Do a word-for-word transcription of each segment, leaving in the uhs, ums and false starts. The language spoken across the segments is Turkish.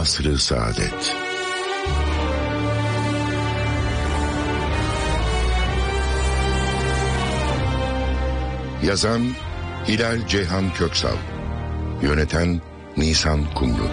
Asr-ı Saadet. Yazan Hilal Ceyhan Köksal, yöneten Nisan Kumru.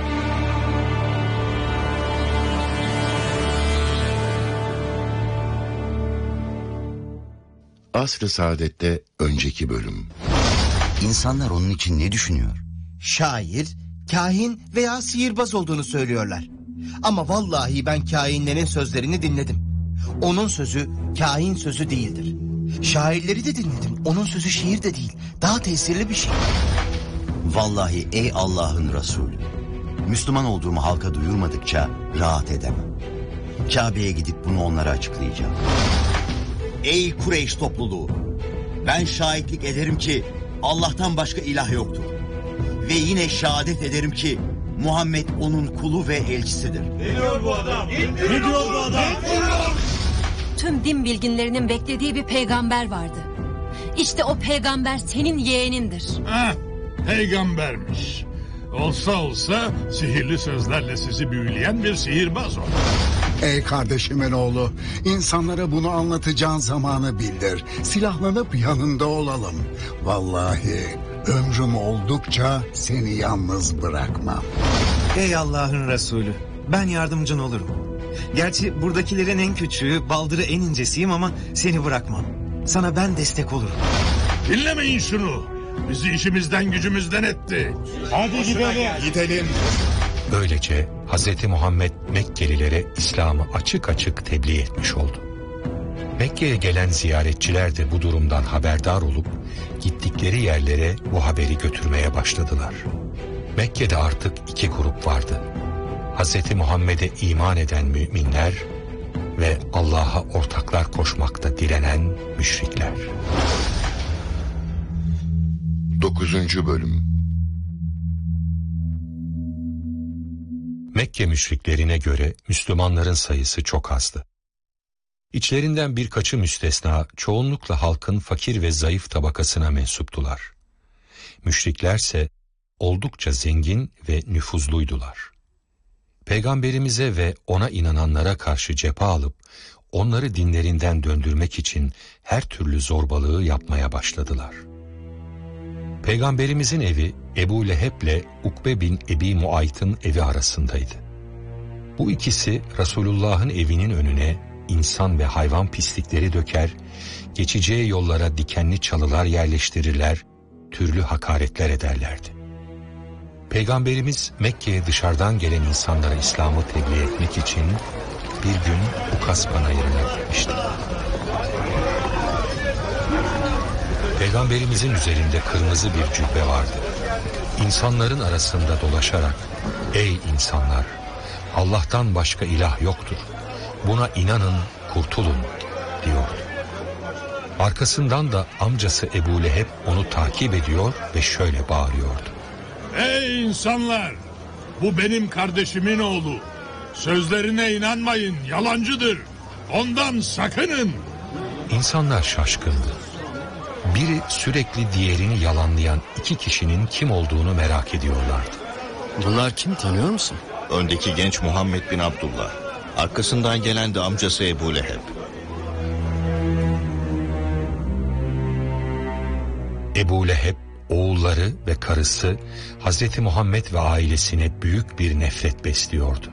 Asr-ı Saadet'te önceki bölüm. İnsanlar onun için ne düşünüyor? Şair, kahin veya sihirbaz olduğunu söylüyorlar. Ama vallahi ben kahinlerin sözlerini dinledim. Onun sözü kahin sözü değildir. Şairleri de dinledim. Onun sözü şiir de değil. Daha tesirli bir şey. Vallahi ey Allah'ın Resulü, Müslüman olduğumu halka duyurmadıkça rahat edemem. Kabe'ye gidip bunu onlara açıklayacağım. Ey Kureyş topluluğu, ben şahitlik ederim ki Allah'tan başka ilah yoktur. Ve yine şehadet ederim ki Muhammed onun kulu ve elçisidir. Ne diyor bu adam? Ne diyor bu adam? Tüm din bilginlerinin beklediği bir peygamber vardı. İşte o peygamber senin yeğenindir. Ha, peygambermiş. Olsa olsa sihirli sözlerle sizi büyüleyen bir sihirbaz o. Ey kardeşimin oğlu, insanlara bunu anlatacağın zamanı bildir. Silahlanıp yanında olalım. Vallahi ömrüm oldukça seni yalnız bırakmam. Ey Allah'ın Resulü, ben yardımcın olurum. Gerçi buradakilerin en küçüğü, baldırı en incesiyim ama seni bırakmam. Sana ben destek olurum. Dinlemeyin şunu. Bizi işimizden gücümüzden etti. Hadi gidelim. Gidelim. Böylece Hazreti Muhammed Mekkelilere İslam'ı açık açık tebliğ etmiş oldu. Mekke'ye gelen ziyaretçiler de bu durumdan haberdar olup gittikleri yerlere bu haberi götürmeye başladılar. Mekke'de artık iki grup vardı. Hazreti Muhammed'e iman eden müminler ve Allah'a ortaklar koşmakta direnen müşrikler. Dokuzuncu bölüm. Mekke müşriklerine göre Müslümanların sayısı çok azdı. İçlerinden birkaçı müstesna çoğunlukla halkın fakir ve zayıf tabakasına mensuptular. Müşriklerse oldukça zengin ve nüfuzluydular. Peygamberimize ve ona inananlara karşı cephe alıp onları dinlerinden döndürmek için her türlü zorbalığı yapmaya başladılar. Peygamberimizin evi Ebu Leheb'le Ukbe bin Ebi Muayt'ın evi arasındaydı. Bu ikisi Resulullah'ın evinin önüne insan ve hayvan pislikleri döker, geçeceği yollara dikenli çalılar yerleştirirler, türlü hakaretler ederlerdi. Peygamberimiz Mekke'ye dışarıdan gelen insanlara İslam'ı tebliğ etmek için bir gün Ukas panayırına gitmişti. Peygamberimizin üzerinde kırmızı bir cübbe vardı. İnsanların arasında dolaşarak, ''Ey insanlar, Allah'tan başka ilah yoktur. Buna inanın, kurtulun.'' diyordu. Arkasından da amcası Ebu Leheb onu takip ediyor ve şöyle bağırıyordu. ''Ey insanlar, bu benim kardeşimin oğlu. Sözlerine inanmayın, yalancıdır. Ondan sakının.'' İnsanlar şaşkındı. Biri sürekli diğerini yalanlayan iki kişinin kim olduğunu merak ediyorlardı. Bunlar kim, tanıyor musun? Öndeki genç Muhammed bin Abdullah. Arkasından gelen de amcası Ebu Leheb. Ebu Leheb, oğulları ve karısı Hazreti Muhammed ve ailesine büyük bir nefret besliyordu.